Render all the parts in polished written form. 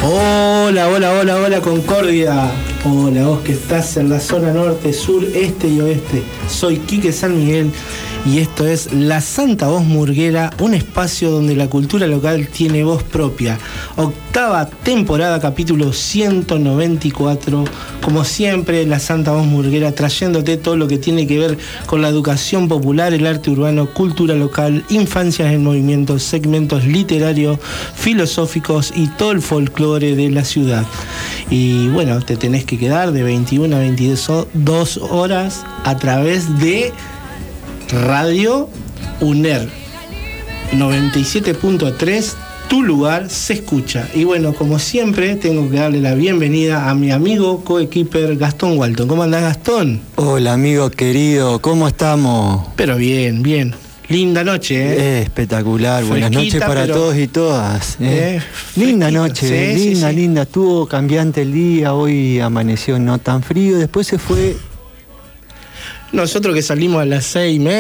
Hola, hola, hola, hola Concordia. Hola, vos que estás en la zona norte, sur, este y oeste. Soy Quique San Miguel y esto es La Santa Voz Murguera, un espacio donde la cultura local tiene voz propia. Octava temporada, capítulo 194. Como siempre, La Santa Voz Murguera trayéndote todo lo que tiene que ver con la educación popular, el arte urbano, cultura local, infancias en movimiento, segmentos literarios, filosóficos y todo el folclore de la ciudad. Y bueno, te tenés que quedar de 21 a 22 horas a través de Radio UNER 97.3, tu lugar se escucha. Y bueno, como siempre, tengo que darle la bienvenida a mi amigo coequiper Gastón Walton. ¿Cómo andás, Gastón? Hola, amigo querido, ¿cómo estamos? Pero bien, bien. Linda noche, ¿eh? Espectacular, Fresquita, buenas noches para todos y todas. Linda noche, sí, linda, sí, sí. Linda. Estuvo cambiante el día, hoy amaneció no tan frío, después se fue. Nosotros que salimos a las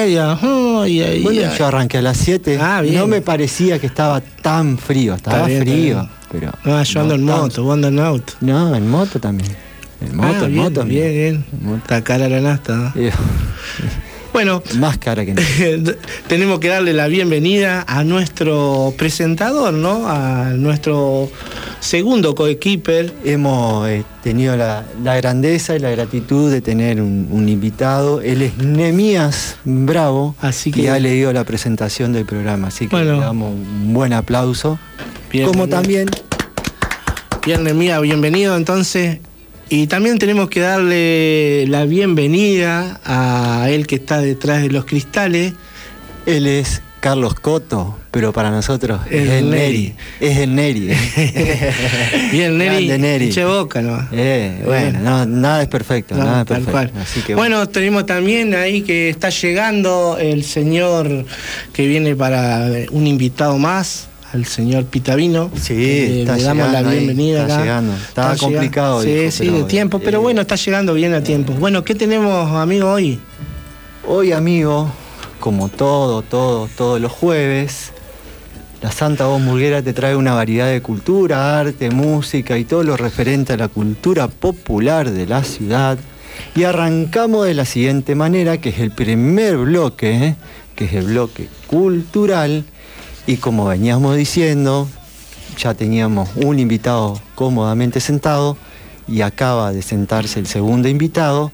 6:30. Bueno, yo arranqué a las 7. No me parecía que estaba tan frío, estaba frío. Pero yo ando en moto, vos andas en auto. No, en moto también. En moto, en moto. Bien. Está cara la nafta. Bueno, más cara que nada. Tenemos que darle la bienvenida a nuestro presentador, ¿no? A nuestro segundo coequiper. Hemos tenido la grandeza y la gratitud de tener un invitado. Él es Nemías Bravo, así que ha leído la presentación del programa, así que le damos un buen aplauso. Como también. Bien, Nemías, bienvenido entonces. Y también tenemos que darle la bienvenida a él que está detrás de los cristales. Él es Carlos Coto, pero para nosotros es el Neri. Es el Neri. Bien, Neri. Che boca, ¿no? Bueno, nada es perfecto, nada es perfecto. Tal cual. Así que, bueno, tenemos también ahí que está llegando el señor que viene para un invitado más. Al señor Pitavino. Sí, le damos la bienvenida está acá. Llegando. Estaba complicado. Sí, de tiempo, pero bueno, está llegando bien a tiempo. Bueno, ¿qué tenemos, amigo, hoy? Hoy, amigo, como todos los jueves, la Santa Voz Murguera te trae una variedad de cultura, arte, música y todo lo referente a la cultura popular de la ciudad. Y arrancamos de la siguiente manera, que es el primer bloque, que es el bloque cultural. Y como veníamos diciendo, ya teníamos un invitado cómodamente sentado y acaba de sentarse el segundo invitado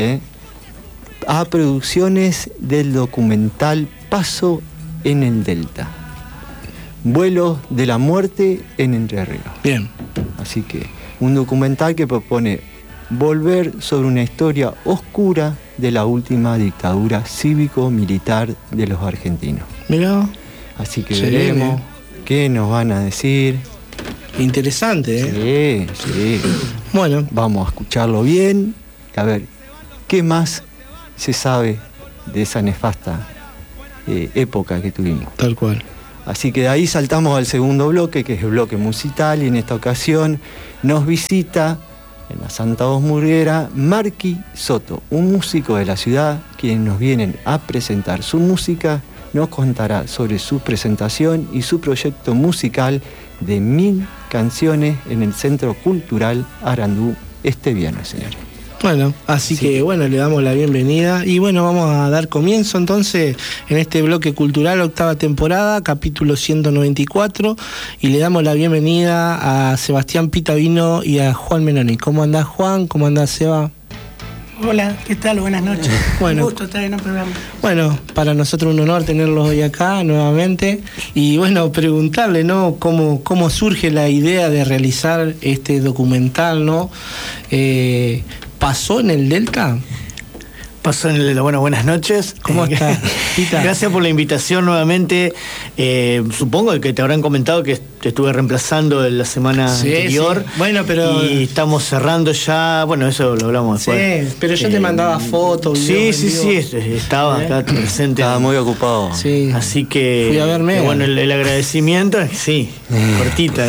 a producciones del documental Paso en el Delta. Vuelos de la muerte en Entre Ríos. Bien. Así que un documental que propone volver sobre una historia oscura de la última dictadura cívico-militar de los argentinos. Mirá. Así que veremos qué nos van a decir. Interesante, ¿eh? Sí. Bueno. Vamos a escucharlo bien. A ver, ¿qué más se sabe de esa nefasta época que tuvimos? Tal cual. Así que de ahí saltamos al segundo bloque, que es el bloque musical, y en esta ocasión nos visita en la Santa Voz Murguera Marky Soto, un músico de la ciudad, quien nos vienen a presentar su música. Nos contará sobre su presentación y su proyecto musical de 1000 canciones en el Centro Cultural Arandú este viernes, señores. Bueno, así que bueno, le damos la bienvenida y bueno, vamos a dar comienzo entonces en este bloque cultural, octava temporada, capítulo 194, y le damos la bienvenida a Sebastián Pitavino y a Juan Menoni. ¿Cómo andás, Juan? ¿Cómo andás, Seba? Hola, ¿qué tal? Buenas noches. Bueno, un gusto estar en el programa. Bueno, para nosotros un honor tenerlos hoy acá nuevamente. Y bueno, preguntarle, ¿no? ¿Cómo surge la idea de realizar este documental, ¿no? ¿Pasó en el Delta? Pasó en el Delta. Bueno, buenas noches. ¿Cómo estás, Pita? Gracias por la invitación nuevamente. Supongo que te habrán comentado que te estuve reemplazando en la semana anterior. Sí. Bueno, pero... Y estamos cerrando ya... Bueno, eso lo hablamos después. Sí, pero yo te mandaba fotos, videos. Sí, estaba acá presente. Estaba muy ocupado. Sí. Así que... Fui a verme. Bueno, el agradecimiento, sí, cortita.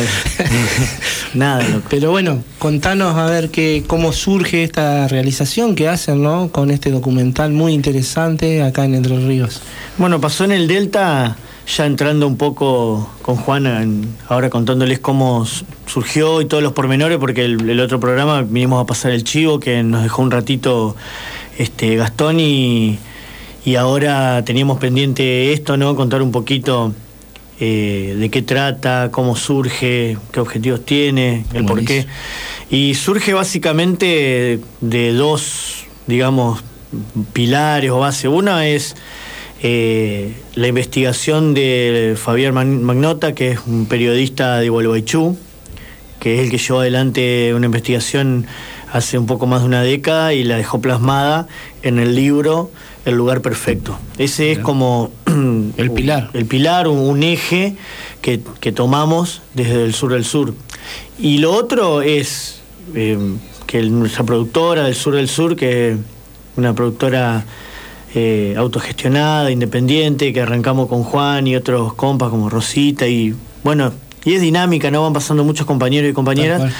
Nada, loco. Pero bueno, contanos a ver cómo surge esta realización que hacen, ¿no? Con este documental muy interesante acá en Entre Ríos. Bueno, pasó en el Delta ya entrando un poco con Juana, ahora contándoles cómo surgió y todos los pormenores, porque el otro programa vinimos a pasar el chivo, que nos dejó un ratito Gastón, y ahora teníamos pendiente esto, ¿no? Contar un poquito de qué trata, cómo surge, qué objetivos tiene, el porqué. Y surge básicamente de dos, digamos, pilares o base. Una es la investigación de Fabián Magnota, que es un periodista de Gualeguaychú, que es el que llevó adelante una investigación hace un poco más de una década y la dejó plasmada en el libro El lugar perfecto. Ese es como el pilar, un eje que tomamos desde el sur del sur. Y lo otro es que nuestra productora del sur, que es una productora autogestionada, independiente, que arrancamos con Juan y otros compas como Rosita, y bueno, y es dinámica, ¿no? Van pasando muchos compañeros y compañeras.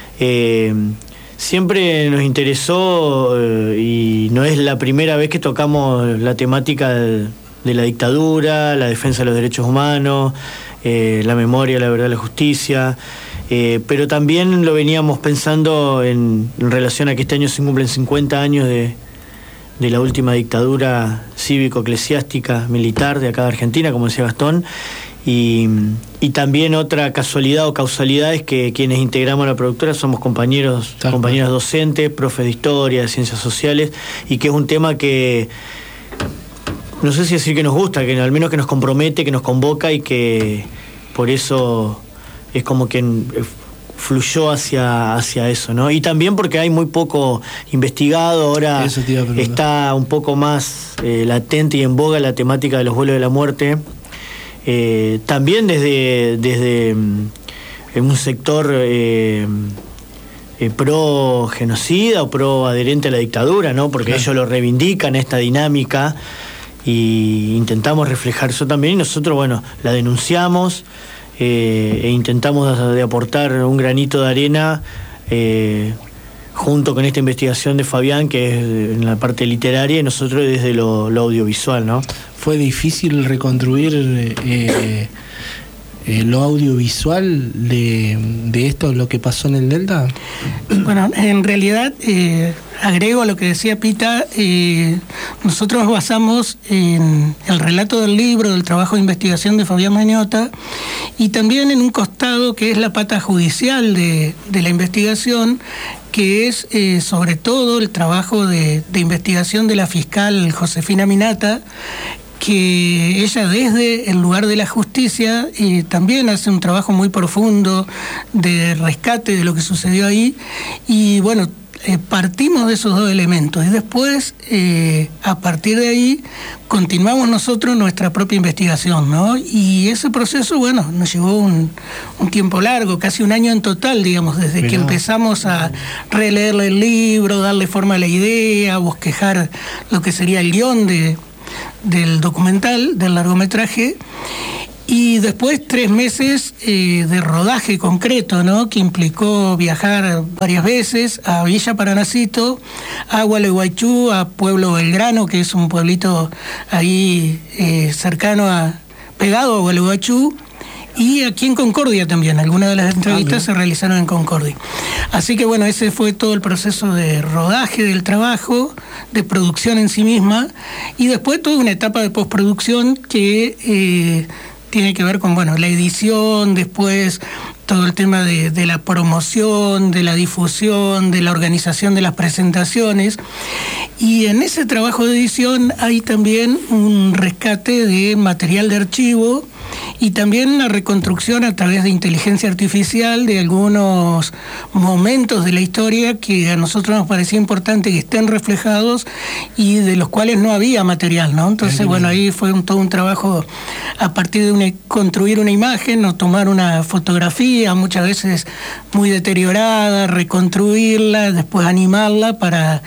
Siempre nos interesó, y no es la primera vez que tocamos la temática de la dictadura, la defensa de los derechos humanos, la memoria, la verdad, la justicia, pero también lo veníamos pensando en relación a que este año se cumplen 50 años de la última dictadura cívico-eclesiástica militar de acá de Argentina, como decía Gastón, y también otra casualidad o causalidad es que quienes integramos la productora somos compañeras docentes, profes de historia, de ciencias sociales, y que es un tema que no sé si decir que nos gusta, que al menos que nos compromete, que nos convoca, y que por eso es como que fluyó hacia eso, ¿no? Y también porque hay muy poco investigado, ahora está un poco más latente y en boga la temática de los vuelos de la muerte, también desde un sector pro genocida o pro adherente a la dictadura, ¿no? Porque ellos lo reivindican, esta dinámica, y intentamos reflejar eso también, y nosotros, bueno, la denunciamos, e intentamos de aportar un granito de arena junto con esta investigación de Fabián, que es en la parte literaria, y nosotros desde lo audiovisual, ¿no? ¿Fue difícil reconstruir lo audiovisual de esto, lo que pasó en el Delta? Bueno, en realidad, agrego a lo que decía Pita, nosotros nos basamos en el relato del libro, del trabajo de investigación de Fabián Magnota, y también en un costado que es la pata judicial de la investigación, que es sobre todo el trabajo de investigación de la fiscal Josefina Minata, que ella desde el lugar de la justicia también hace un trabajo muy profundo de rescate de lo que sucedió ahí, y bueno, partimos de esos dos elementos, y después a partir de ahí continuamos nosotros nuestra propia investigación, ¿no? Y ese proceso, bueno, nos llevó un tiempo largo, casi un año en total, digamos, desde que empezamos a releer el libro, darle forma a la idea, bosquejar lo que sería el guión del documental, del largometraje, y después 3 meses de rodaje concreto, ¿no? Que implicó viajar varias veces a Villa Paranacito, a Gualeguaychú, a Pueblo Belgrano, que es un pueblito ahí pegado a Gualeguaychú, y aquí en Concordia también. Algunas de las entrevistas se realizaron en Concordia. Así que bueno, ese fue todo el proceso de rodaje del trabajo, de producción en sí misma, y después toda una etapa de postproducción que tiene que ver con, bueno, la edición, después todo el tema de la promoción, de la difusión, de la organización de las presentaciones. Y en ese trabajo de edición hay también un rescate de material de archivo y también la reconstrucción a través de inteligencia artificial de algunos momentos de la historia que a nosotros nos parecía importante que estén reflejados y de los cuales no había material, ¿no? Entonces, bueno, ahí fue todo un trabajo a partir de construir una imagen o tomar una fotografía, muchas veces muy deteriorada, reconstruirla, después animarla para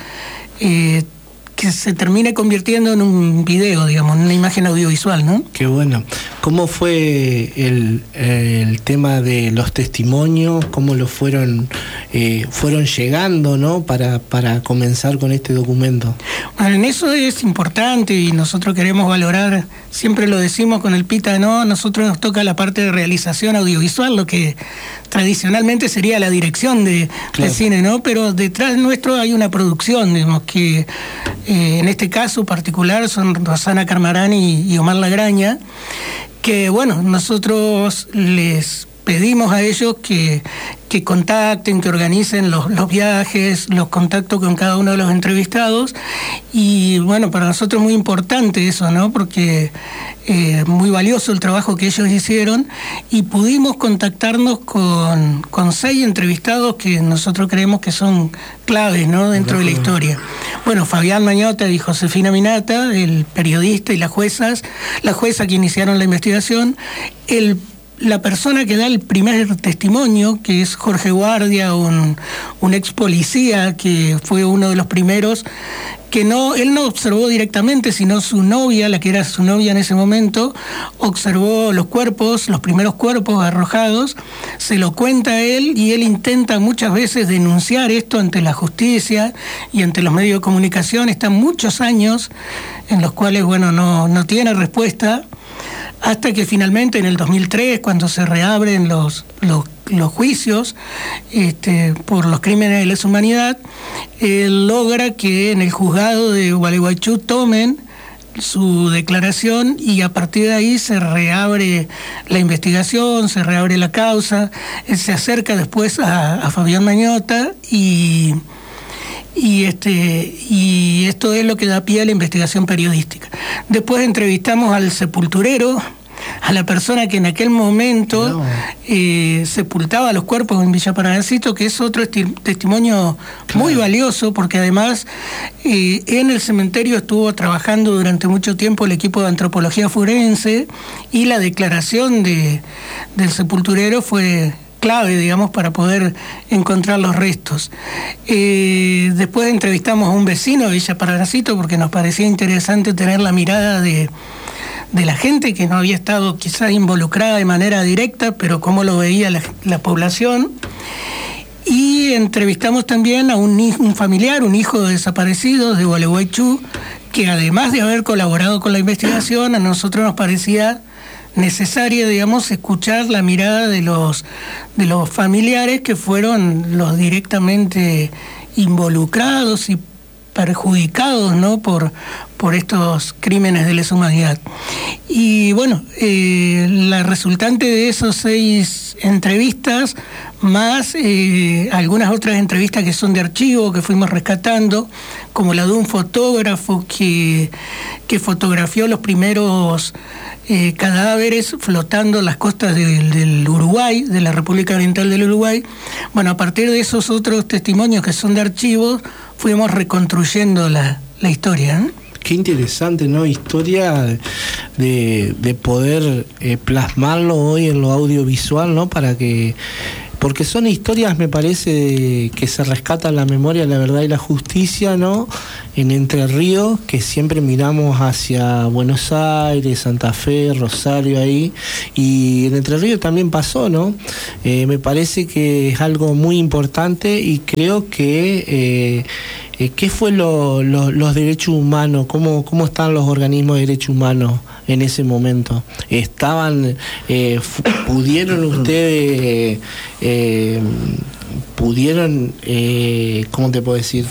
que se termine convirtiendo en un video, digamos, en una imagen audiovisual, ¿no? Qué bueno. ¿Cómo fue el tema de los testimonios? ¿Cómo lo fueron fueron llegando, ¿no? Para comenzar con este documento. Bueno, en eso es importante y nosotros queremos valorar, siempre lo decimos con el Pita, ¿no? Nosotros nos toca la parte de realización audiovisual, lo que tradicionalmente sería la dirección de cine, ¿no? Pero detrás nuestro hay una producción, digamos, que en este caso particular son Rosana Carmarán y Omar Lagraña, que bueno, nosotros les pedimos a ellos que contacten, que organicen los viajes, los contactos con cada uno de los entrevistados, y bueno, para nosotros es muy importante eso, ¿no? Porque muy valioso el trabajo que ellos hicieron, y pudimos contactarnos con 6 entrevistados que nosotros creemos que son claves, ¿no? Dentro de la historia. Bueno, Fabián Mañota y Josefina Minata, el periodista, y la jueza que iniciaron la investigación, la persona que da el primer testimonio, que es Jorge Guardia, un ex policía que fue uno de los primeros, que él no observó directamente, sino su novia, la que era su novia en ese momento, observó los primeros cuerpos arrojados, se lo cuenta a él, y él intenta muchas veces denunciar esto ante la justicia y ante los medios de comunicación. Están muchos años en los cuales, bueno, no tiene respuesta, hasta que finalmente en el 2003, cuando se reabren los juicios por los crímenes de lesa humanidad, él logra que en el juzgado de Gualeguaychú tomen su declaración, y a partir de ahí se reabre la investigación, se reabre la causa. Él se acerca después a Fabián Mañota y esto es lo que da pie a la investigación periodística. Después entrevistamos al sepulturero, a la persona que en aquel momento sepultaba los cuerpos en Villa Paracito, que es otro testimonio muy valioso, porque además en el cementerio estuvo trabajando durante mucho tiempo el equipo de antropología forense, y la declaración del sepulturero fue clave, digamos, para poder encontrar los restos. Después entrevistamos a un vecino de Villa Paracito, porque nos parecía interesante tener la mirada de la gente que no había estado quizás involucrada de manera directa, pero cómo lo veía la población. Y entrevistamos también a un familiar, un hijo de desaparecidos de Gualeguaychú, que además de haber colaborado con la investigación, a nosotros nos parecía necesaria, digamos, escuchar la mirada de los familiares que fueron los directamente involucrados y perjudicados, ¿no? por estos crímenes de lesa humanidad. Y bueno, la resultante de esos 6 entrevistas, más algunas otras entrevistas que son de archivo, que fuimos rescatando, como la de un fotógrafo que fotografió los primeros cadáveres flotando en las costas del Uruguay, de la República Oriental del Uruguay. Bueno, a partir de esos otros testimonios que son de archivos, fuimos reconstruyendo la historia, ¿no? Qué interesante, ¿no? Historia de poder plasmarlo hoy en lo audiovisual, ¿no? Porque son historias, me parece, que se rescatan la memoria, la verdad y la justicia, ¿no? En Entre Ríos, que siempre miramos hacia Buenos Aires, Santa Fe, Rosario ahí, y en Entre Ríos también pasó, ¿no? Me parece que es algo muy importante, y creo que ¿qué fue los derechos humanos? ¿Cómo están los organismos de derechos humanos en ese momento? ¿Pudieron ustedes, ¿cómo te puedo decir?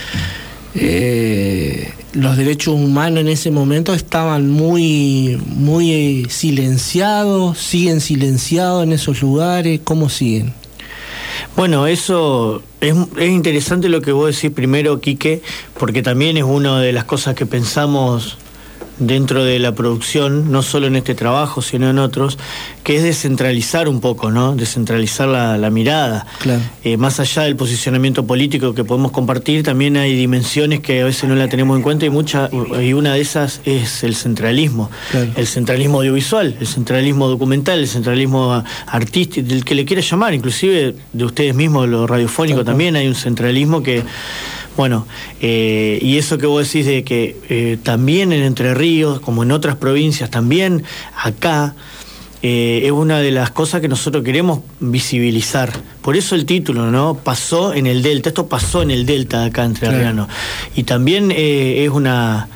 Los derechos humanos en ese momento estaban muy silenciados, siguen silenciados en esos lugares. ¿Cómo siguen? Bueno, eso es interesante lo que vos decís primero, Quique, porque también es una de las cosas que pensamos dentro de la producción, no solo en este trabajo, sino en otros, que es descentralizar un poco, ¿no? Descentralizar la mirada. Claro. Más allá del posicionamiento político que podemos compartir, también hay dimensiones que a veces no la tenemos en cuenta, y una de esas es el centralismo. Claro. El centralismo audiovisual, el centralismo documental, el centralismo artístico, del que le quiera llamar, inclusive de ustedes mismos, lo radiofónico. Claro. También hay un centralismo que... Bueno, y eso que vos decís de que también en Entre Ríos, como en otras provincias, también acá es una de las cosas que nosotros queremos visibilizar. Por eso el título, ¿no? Pasó en el Delta. Esto pasó en el Delta de acá entrerriano. Claro. Y también es un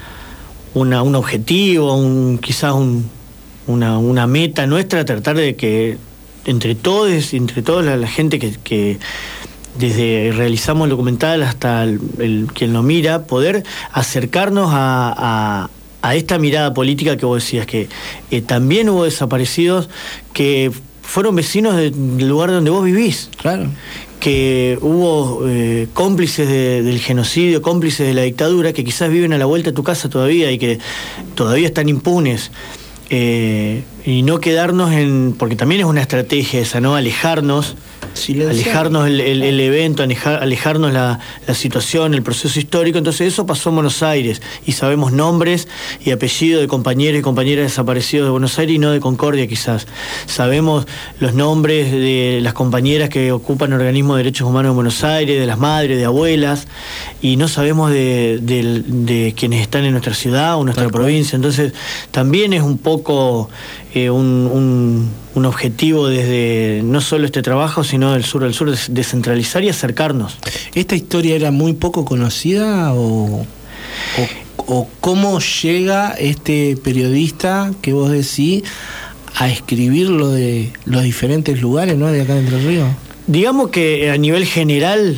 objetivo, quizás una meta nuestra, tratar de que entre toda la gente que desde realizamos el documental hasta quien lo mira, poder acercarnos a esta mirada política que vos decías, que también hubo desaparecidos que fueron vecinos del lugar donde vos vivís. Claro. Que hubo cómplices del genocidio, cómplices de la dictadura, que quizás viven a la vuelta de tu casa todavía y que todavía están impunes. Y no quedarnos porque también es una estrategia esa, ¿no? Alejarnos el evento, alejarnos la situación, el proceso histórico. Entonces eso pasó en Buenos Aires y sabemos nombres y apellidos de compañeros y compañeras desaparecidos de Buenos Aires y no de Concordia quizás. Sabemos los nombres de las compañeras que ocupan organismos de derechos humanos en Buenos Aires, de las madres, de abuelas, y no sabemos de quienes están en nuestra ciudad o nuestra provincia. Entonces también es un poco un objetivo desde no solo este trabajo, sino del sur al sur, descentralizar y acercarnos. ¿Esta historia era muy poco conocida o cómo llega este periodista que vos decís a escribirlo de los diferentes lugares, ¿no?, de acá de Entre Ríos? Digamos que a nivel general,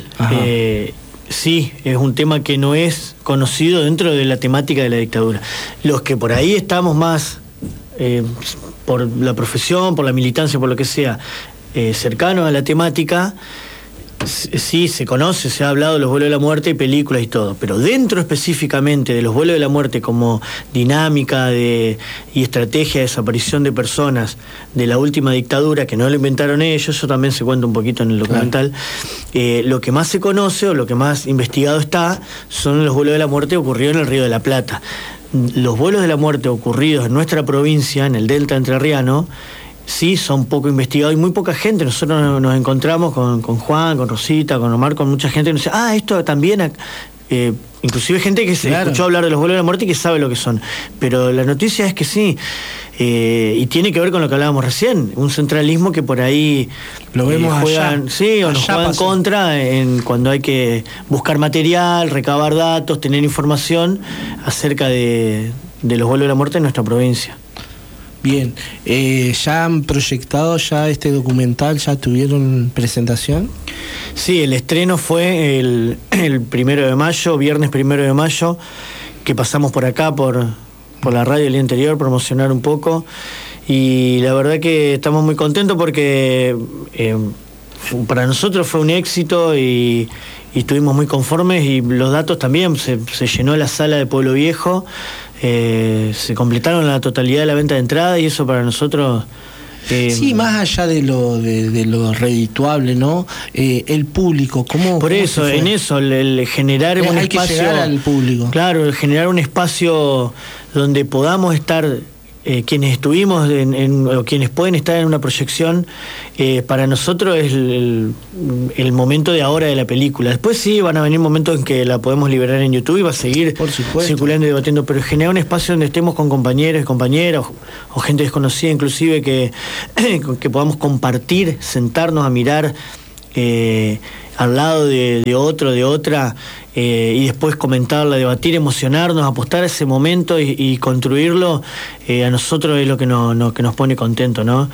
sí, es un tema que no es conocido dentro de la temática de la dictadura. Los que por ahí estamos más por la profesión, por la militancia, por lo que sea, cercanos a la temática, sí se conoce, se ha hablado de los vuelos de la muerte y películas y todo, pero dentro específicamente de los vuelos de la muerte como dinámica y estrategia de desaparición de personas de la última dictadura, que no lo inventaron ellos, eso también se cuenta un poquito en el documental. Lo que más se conoce o lo que más investigado está son los vuelos de la muerte ocurridos en el Río de la Plata. Los vuelos de la muerte ocurridos en nuestra provincia, en el Delta entrerriano, sí son poco investigados y muy poca gente. Nosotros nos encontramos con Juan, con Rosita, con Omar, con mucha gente que nos dice, esto también, inclusive gente que se escuchó hablar de los vuelos de la muerte y que sabe lo que son. Pero la noticia es que sí, y tiene que ver con lo que hablábamos recién, un centralismo que por ahí lo vemos juegan, allá. sí, o nos juegan contra cuando hay que buscar material, recabar datos, tener información acerca de los vuelos de la muerte en nuestra provincia. Bien, ¿ya han proyectado este documental? ¿Ya tuvieron presentación? Sí, el estreno fue el 1 de mayo, viernes 1 de mayo, que pasamos por acá, por la radio del día anterior, promocionar un poco, y la verdad que estamos muy contentos porque para nosotros fue un éxito y estuvimos muy conformes, y los datos también, se llenó la sala de Pueblo Viejo, se completaron la totalidad de la venta de entrada, y eso para nosotros... sí, más allá de lo redituable, ¿no? El público, ¿cómo? Por eso, en eso, el generar un espacio... Hay que llegar al público. Claro, el generar un espacio donde podamos estar... quienes estuvimos o quienes pueden estar en una proyección, para nosotros es el momento de ahora de la película. Después sí van a venir momentos en que la podemos liberar en YouTube y va a seguir circulando y debatiendo, pero generar un espacio donde estemos con compañeros y compañeras o gente desconocida inclusive, que podamos compartir, sentarnos a mirar al lado de otro, de otra, y después comentarla, debatir, emocionarnos, apostar a ese momento y construirlo, a nosotros es lo que nos pone contentos, ¿no?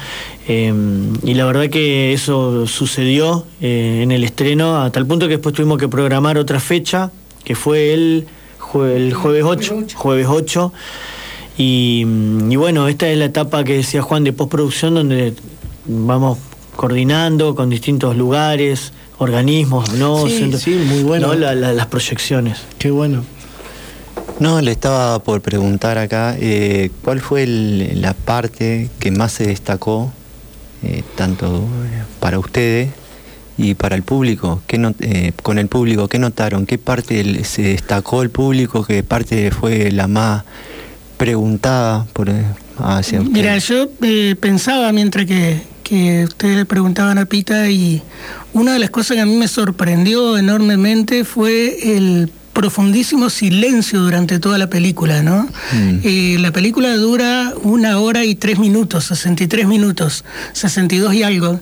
Y la verdad que eso sucedió en el estreno, a tal punto que después tuvimos que programar otra fecha, que fue el jueves 8, y bueno, esta es la etapa que decía Juan de postproducción, donde vamos coordinando con distintos lugares, organismos, ¿no? Sí, muy bueno. ¿No? Las proyecciones. Qué bueno. No, le estaba por preguntar acá, ¿cuál fue la parte que más se destacó, tanto para ustedes y para el público? Con el público, ¿qué notaron? ¿Qué parte se destacó el público? ¿Qué parte fue la más preguntada hacia ustedes? Mira, yo pensaba mientras que ustedes le preguntaban a Pita, y una de las cosas que a mí me sorprendió enormemente fue el profundísimo silencio durante toda la película, ¿no? La película dura 1 hora y 3 minutos, 63 minutos, 62 y algo.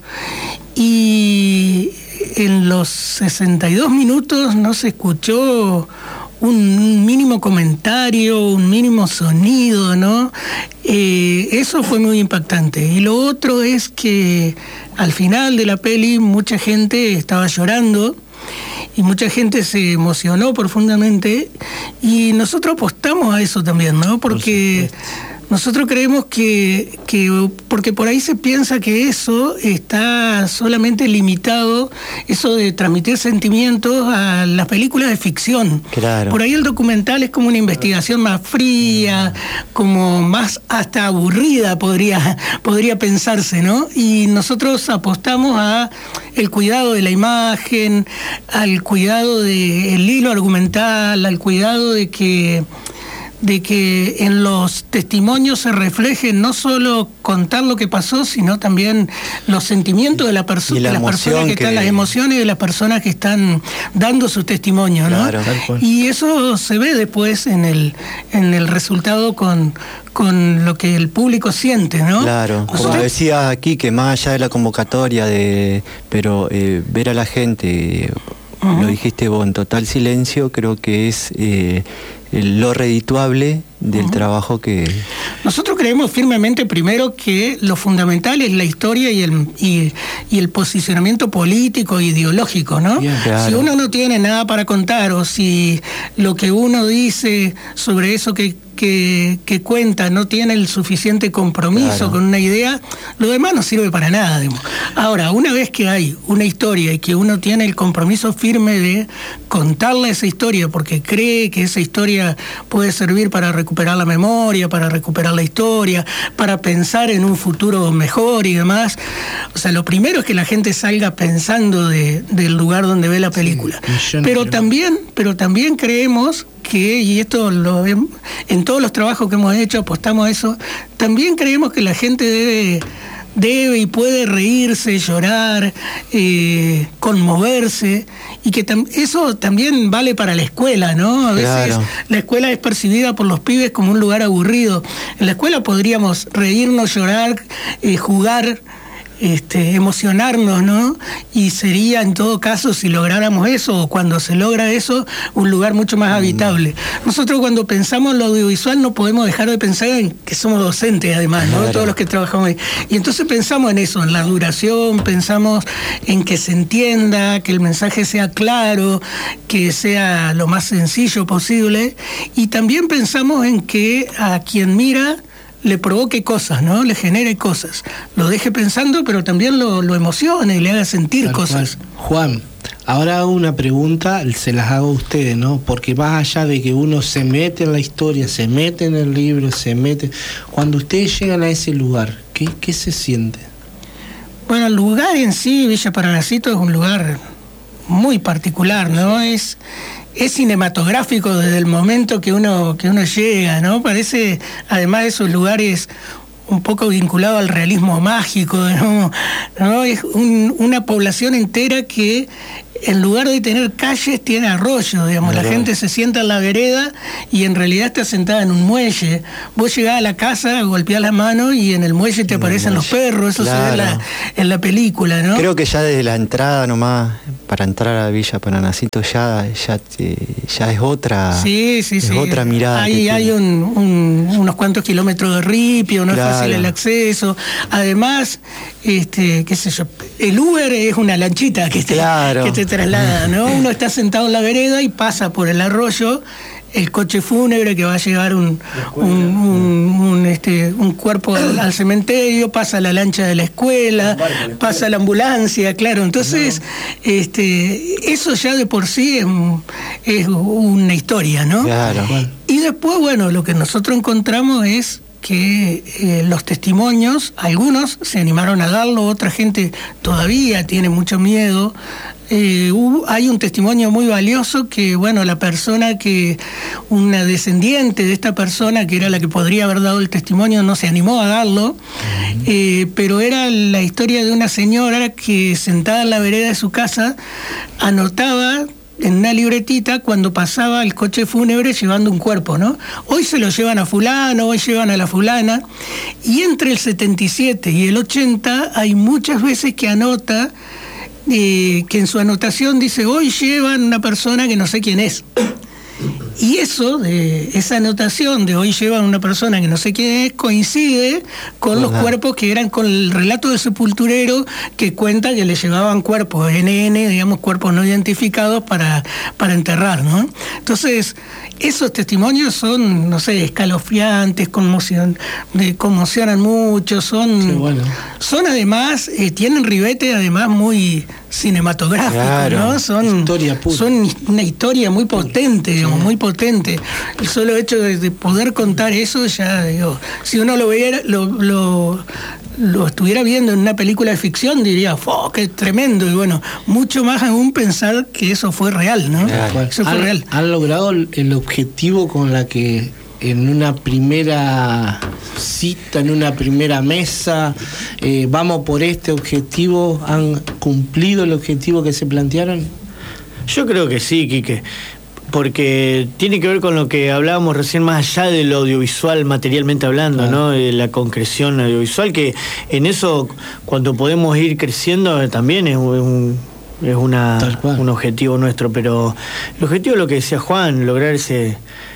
Y en los 62 minutos no se escuchó un mínimo comentario, un mínimo sonido, ¿no? Eso fue muy impactante. Y lo otro es que al final de la peli mucha gente estaba llorando y mucha gente se emocionó profundamente, y nosotros apostamos a eso también, ¿no? Porque nosotros creemos que porque por ahí se piensa que eso está solamente limitado, eso de transmitir sentimientos, a las películas de ficción. Claro. Por ahí el documental es como una investigación más fría, como más hasta aburrida podría pensarse, ¿no? Y nosotros apostamos a el cuidado de la imagen, al cuidado del hilo argumental, al cuidado de que en los testimonios se refleje no solo contar lo que pasó, sino también los sentimientos de la persona, las personas que están, las emociones de las personas que están dando su testimonio, ¿no? Claro, y eso se ve después en el resultado con lo que el público siente, ¿no? Claro, como decía aquí, que más allá de la convocatoria, pero ver a la gente, lo dijiste vos, en total silencio, creo que es lo redituable del trabajo que... Nosotros creemos firmemente, primero, que lo fundamental es la historia y el posicionamiento político e ideológico, ¿no? Claro. Si uno no tiene nada para contar, o si lo que uno dice sobre eso que cuenta no tiene el suficiente compromiso con una idea, lo demás no sirve para nada, digamos. Ahora, una vez que hay una historia y que uno tiene el compromiso firme de contarle esa historia porque cree que esa historia puede servir para recuperar la memoria, para recuperar la historia, para pensar en un futuro mejor y demás, o sea, lo primero es que la gente salga pensando del lugar donde ve la película. Sí, pero también creemos que, y esto lo vemos en todos los trabajos que hemos hecho, apostamos a eso, también creemos que la gente debe y puede reírse, llorar, conmoverse, y que eso también vale para la escuela, ¿no? A veces la escuela es percibida por los pibes como un lugar aburrido. En la escuela podríamos reírnos, llorar, jugar, emocionarnos, ¿no? Y sería, en todo caso, si lográramos eso, o cuando se logra eso, un lugar mucho más habitable. Nosotros, cuando pensamos en lo audiovisual, no podemos dejar de pensar en que somos docentes, además, ¿no? Todos los que trabajamos ahí. Y entonces pensamos en eso, en la duración, pensamos en que se entienda, que el mensaje sea claro, que sea lo más sencillo posible, y también pensamos en que a quien mira le provoque cosas, ¿no? Le genere cosas. Lo deje pensando, pero también lo emocione y le haga sentir tal cosas. Juan, ahora hago una pregunta, se las hago a ustedes, ¿no? Porque más allá de que uno se mete en la historia, se mete en el libro, cuando ustedes llegan a ese lugar, ¿qué se siente? Bueno, el lugar en sí, Villa Paranacito, es un lugar muy particular, ¿no? Es cinematográfico desde el momento que uno llega, ¿no? Parece, además de esos lugares, un poco vinculado al realismo mágico, ¿no? Es una población entera que, en lugar de tener calles, tiene arroyos, digamos. La gente se sienta en la vereda y en realidad está sentada en un muelle. Vos llegás a la casa, golpeás la mano y en el muelle te aparecen los perros. Eso se ve en la película, ¿no? Creo que ya desde la entrada nomás, para entrar a Villa Paranacito, ya es otra, otra mirada. Ahí hay unos cuantos kilómetros de ripio, no es fácil el acceso. Además, qué sé yo, el Uber es una lanchita que te traslada, ¿no? Uno está sentado en la vereda y pasa por el arroyo el coche fúnebre que va a llevar un cuerpo al cementerio, pasa la lancha de la escuela, pasa la ambulancia, claro. Entonces, eso ya de por sí es una historia, ¿no? Claro. Y después, bueno, lo que nosotros encontramos es que los testimonios, algunos se animaron a darlo, otra gente todavía tiene mucho miedo. Hay un testimonio muy valioso que, bueno, una descendiente de esta persona, que era la que podría haber dado el testimonio, no se animó a darlo, pero era la historia de una señora que, sentada en la vereda de su casa, anotaba en una libretita cuando pasaba el coche fúnebre llevando un cuerpo, ¿no? Hoy se lo llevan a fulano, hoy llevan a la fulana, y entre el 77 y el 80 hay muchas veces que anota, que en su anotación dice, hoy llevan una persona que no sé quién es. Y esa anotación de hoy llevan una persona que no sé quién es, coincide con los cuerpos que eran, con el relato del sepulturero que cuenta que le llevaban cuerpos NN, digamos, cuerpos no identificados para enterrar, ¿no? Entonces, esos testimonios son, no sé, escalofriantes, conmocionan mucho, son además, tienen ribete además muy cinematográfico, claro, ¿no? Son una historia muy potente, digamos, muy potente. El solo hecho de poder contar eso, ya digo, si uno lo viera, lo estuviera viendo en una película de ficción, diría, qué tremendo, y bueno, mucho más aún pensar que eso fue real, ¿no? Claro. Eso fue real. Han logrado el objetivo con la que en una primera cita, en una primera mesa, vamos por este objetivo. ¿Han cumplido el objetivo que se plantearon? Yo creo que sí, Quique, porque tiene que ver con lo que hablábamos recién, más allá de lo audiovisual, materialmente hablando, claro, ¿no? La concreción audiovisual, que en eso, cuando podemos ir creciendo, también es un objetivo nuestro, pero el objetivo es lo que decía Juan, lograr ese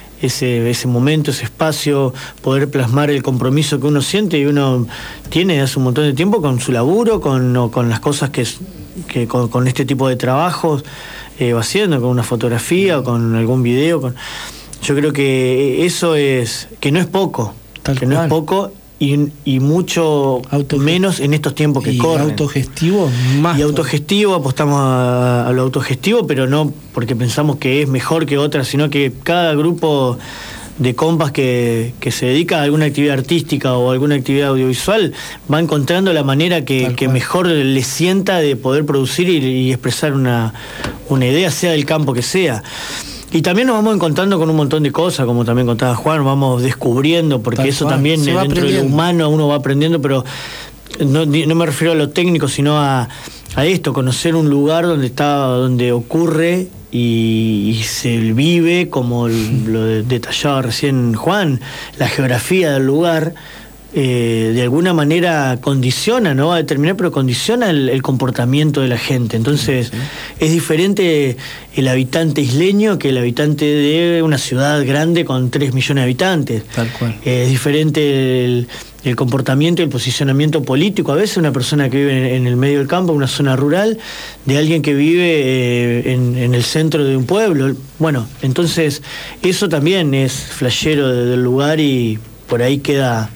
momento, ese espacio, poder plasmar el compromiso que uno siente y uno tiene hace un montón de tiempo con su laburo, con las cosas que con este tipo de trabajos va haciendo, con una fotografía o con algún video. Yo creo que eso es, que no es poco, no es poco y mucho menos en estos tiempos que corren. Autogestivo, más. Y autogestivo, apostamos a lo autogestivo, pero no porque pensamos que es mejor que otra, sino que cada grupo de compas que se dedica a alguna actividad artística o alguna actividad audiovisual va encontrando la manera que mejor le sienta de poder producir y expresar una idea, sea del campo que sea. Y también nos vamos encontrando con un montón de cosas, como también contaba Juan, vamos descubriendo, porque eso también dentro de lo humano uno va aprendiendo, pero no me refiero a lo técnico, sino a esto, conocer un lugar donde ocurre y se vive, como lo detallaba recién Juan, la geografía del lugar. De alguna manera condiciona, no va a determinar, pero condiciona el comportamiento de la gente. Entonces, es diferente el habitante isleño que el habitante de una ciudad grande con 3 millones de habitantes. Tal cual. Es diferente el comportamiento y el posicionamiento político, a veces una persona que vive en el medio del campo, en una zona rural, de alguien que vive en el centro de un pueblo. Bueno, entonces, eso también es flashero del lugar y por ahí queda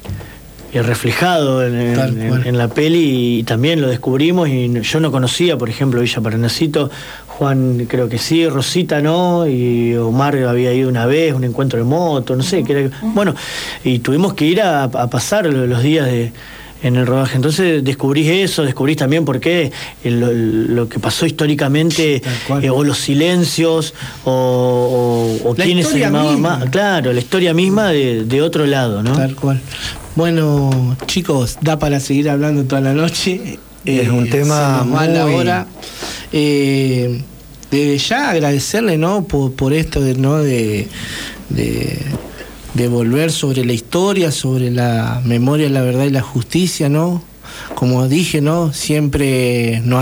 reflejado en la peli, y también lo descubrimos. Y yo no conocía, por ejemplo, Villa Paranacito. Juan creo que sí, Rosita no, y Omar había ido una vez, un encuentro de moto, no sé, bueno, y tuvimos que ir a pasar los días en el rodaje. Entonces descubrís también por qué lo que pasó históricamente, o los silencios, o quiénes se llamaban más. Claro, la historia misma de otro lado, ¿no? Tal cual. Bueno, chicos, da para seguir hablando toda la noche. Es un tema muy... la hora. Desde ya agradecerle, ¿no? Por esto de volver sobre la historia, sobre la memoria, la verdad y la justicia, ¿no? Como dije, ¿no? Siempre nos